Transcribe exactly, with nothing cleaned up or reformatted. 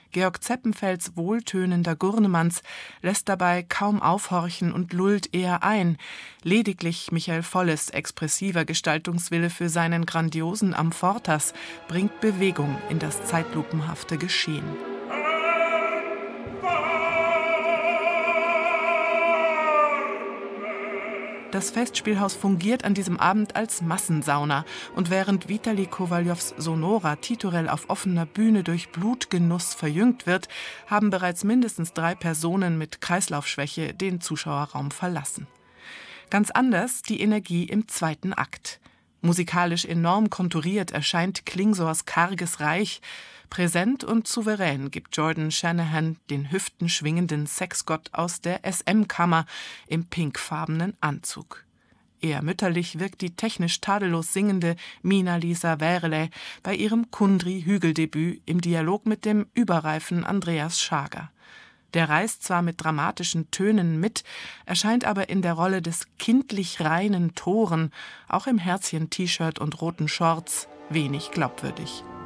Georg Zeppenfelds wohltönender Gurnemanz lässt dabei kaum aufhorchen und lullt eher ein. Lediglich Michael Volles expressiver Gestaltungswille für seinen grandiosen Amfortas bringt Bewegung in das zeitlupenhafte Geschehen. Das Festspielhaus fungiert an diesem Abend als Massensauna und während Vitali Kowaljows Sonora Titorel auf offener Bühne durch Blutgenuss verjüngt wird, haben bereits mindestens drei Personen mit Kreislaufschwäche den Zuschauerraum verlassen. Ganz anders die Energie im zweiten Akt. Musikalisch enorm konturiert erscheint Klingsors karges Reich. Präsent und souverän gibt Jordan Shanahan den hüftenschwingenden Sexgott aus der S M-Kammer im pinkfarbenen Anzug. Eher mütterlich wirkt die technisch tadellos singende Minna-Liisa Väärälä bei ihrem Kundry-Hügeldebüt im Dialog mit dem überreifen Andreas Schager. Der reißt zwar mit dramatischen Tönen mit, erscheint aber in der Rolle des kindlich reinen Toren, auch im Herzchen-T-Shirt und roten Shorts, wenig glaubwürdig.